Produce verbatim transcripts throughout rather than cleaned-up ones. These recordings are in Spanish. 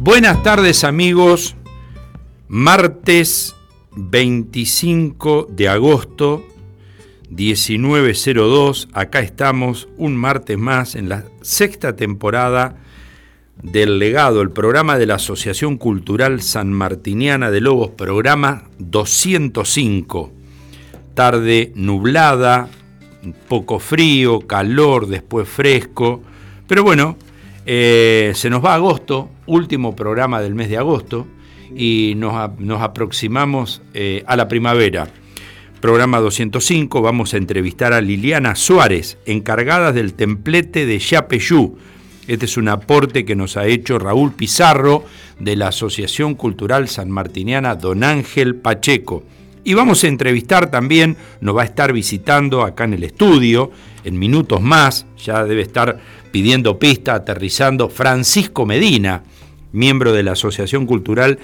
Buenas tardes, amigos. Martes veinticinco de agosto, diecinueve cero dos. Acá estamos un martes más en la sexta temporada del Legado, el programa de la Asociación Cultural Sanmartiniana de Lobos, programa doscientos cinco. Tarde nublada, un poco frío, calor, después fresco. Pero bueno, eh, se nos va agosto, último programa del mes de agosto, y nos, nos aproximamos eh, a la primavera. Programa doscientos cinco, vamos a entrevistar a Liliana Suárez, encargada del templete de Yapeyú. Este es un aporte que nos ha hecho Raúl Pizarro de la Asociación Cultural Sanmartiniana Don Ángel Pacheco. Y vamos a entrevistar también, nos va a estar visitando acá en el estudio, en minutos más, ya debe estar pidiendo pista, aterrizando, Francisco Medina, miembro de la Asociación Cultural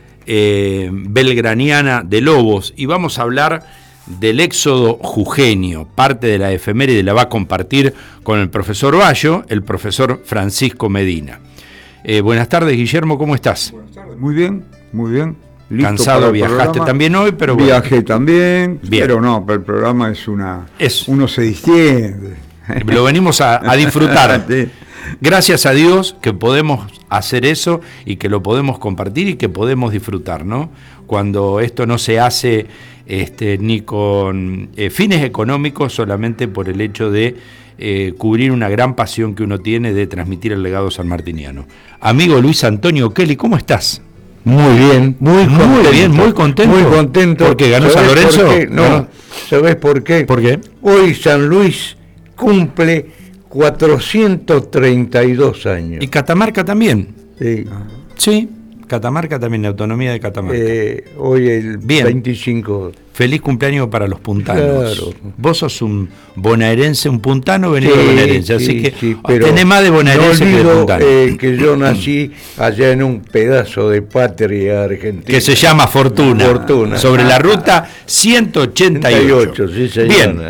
eh, Belgraniana de Lobos. Y vamos a hablar del éxodo jujeño, parte de la efeméride la va a compartir con el profesor Bayo, el profesor Francisco Medina. Eh, buenas tardes, Guillermo, ¿cómo estás? Buenas tardes, muy bien, muy bien. Listo. Cansado, viajaste programa. También hoy, pero bueno. Viajé también, bien. Pero no, pero el programa es una... Es, uno se distiende. Lo venimos a, a disfrutar. Sí. Gracias a Dios que podemos hacer eso y que lo podemos compartir y que podemos disfrutar, ¿no? Cuando esto no se hace este, ni con eh, fines económicos, solamente por el hecho de eh, cubrir una gran pasión que uno tiene de transmitir el legado sanmartiniano. Amigo Luis Antonio Kelly, ¿cómo estás? Muy bien, muy, muy contento, bien, muy contento. Muy contento. ¿Por qué? ¿Ganó San Lorenzo? Por qué? No, ¿sabés por qué? ¿Por qué? Hoy San Luis cumple cuatrocientos treinta y dos años. ¿Y Catamarca también? Sí. Sí, Catamarca también, la autonomía de Catamarca. Eh, hoy el bien. veinticinco. Feliz cumpleaños para los puntanos. Claro. Vos sos un bonaerense, un puntano venido sí, de bonaerense, así sí, que sí, pero tenés más de bonaerense no que de olvido, puntano. Eh, que yo nací allá en un pedazo de patria argentina. Que se llama Fortuna. Fortuna. Sobre la ruta ciento ochenta y ocho. Sí, señora. Bien.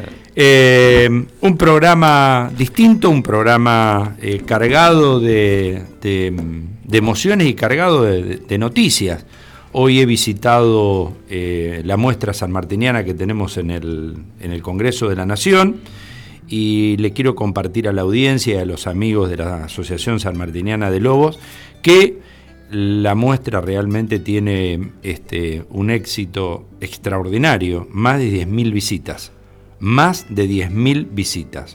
Eh, un programa distinto, un programa eh, cargado de, de, de emociones y cargado de, de noticias. Hoy he visitado eh, la muestra sanmartiniana que tenemos en el, en el Congreso de la Nación y le quiero compartir a la audiencia y a los amigos de la Asociación Sanmartiniana de Lobos que la muestra realmente tiene este, un éxito extraordinario, más de diez mil visitas. Más de diez mil visitas.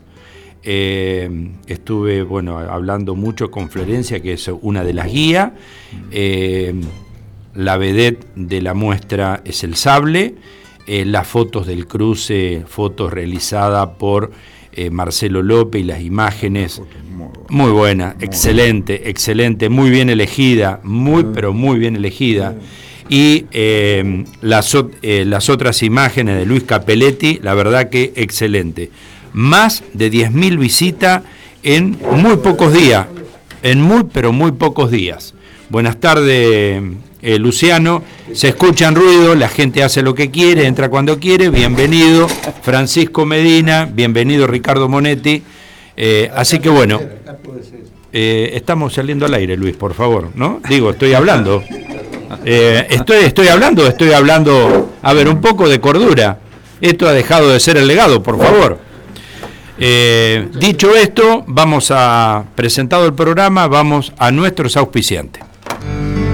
Eh, estuve, bueno, hablando mucho con Florencia, que es una de las guías. Eh, la vedette de la muestra es el sable. Eh, las fotos del cruce, fotos realizadas por eh, Marcelo López y las imágenes. Muy buena, excelente, excelente, muy bien elegida, muy, pero muy bien elegida. Y eh, las, eh, las otras imágenes de Luis Capelletti, la verdad que excelente. Más de diez mil visitas en muy pocos días, en muy pero muy pocos días. Buenas tardes, eh, Luciano. Se escuchan ruidos, la gente hace lo que quiere, entra cuando quiere. Bienvenido Francisco Medina, bienvenido Ricardo Monetti. Eh, así que bueno, eh, estamos saliendo al aire, Luis, por favor, ¿no? Digo, estoy hablando. Eh, estoy, estoy hablando, estoy hablando, a ver, un poco de cordura. Esto ha dejado de ser el legado, por favor. Eh, dicho esto, vamos a, presentado el programa, vamos a nuestros auspiciantes.